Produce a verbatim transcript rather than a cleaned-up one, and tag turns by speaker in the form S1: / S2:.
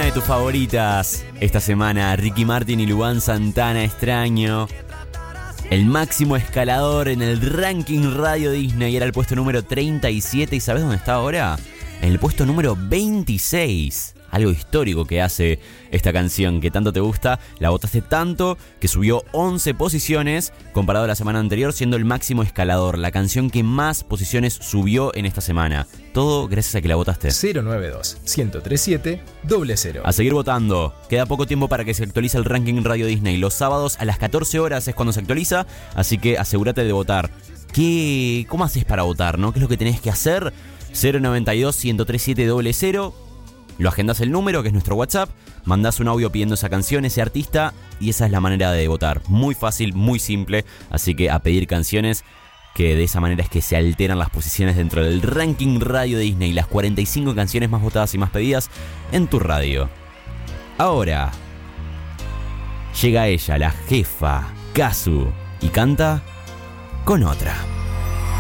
S1: de tus favoritas esta semana, Ricky Martin y Luan Santana, Extraño. El máximo escalador en el ranking Radio Disney era el puesto número treinta y siete. ¿Y sabes dónde está ahora? En el puesto número veintiséis. Algo histórico que hace esta canción que tanto te gusta. La votaste tanto que subió once posiciones comparado a la semana anterior, siendo el máximo escalador, la canción que más posiciones subió en esta semana. Todo gracias a que la votaste.
S2: cero nueve dos, uno cero tres siete, cero cero.
S1: A seguir votando. Queda poco tiempo para que se actualice el ranking Radio Disney. Los sábados a las catorce horas es cuando se actualiza, así que asegúrate de votar. ¿Qué, ¿Cómo haces para votar, no? ¿Qué es lo que tenés que hacer? cero nueve dos, uno cero tres siete, cero cero. Lo agendás el número, que es nuestro WhatsApp, mandás un audio pidiendo esa canción, ese artista, y esa es la manera de votar. Muy fácil, muy simple, así que a pedir canciones, que de esa manera es que se alteran las posiciones dentro del ranking Radio Disney, las cuarenta y cinco canciones más votadas y más pedidas en tu radio. Ahora, llega ella, la jefa, Kazu, y canta con otra.